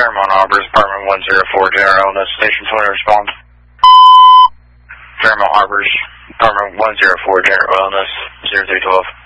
Fairmont Harbors, Department 104, General Illness, Station 20, respond. Fairmont Harbors, Department 104, General Illness, 0312.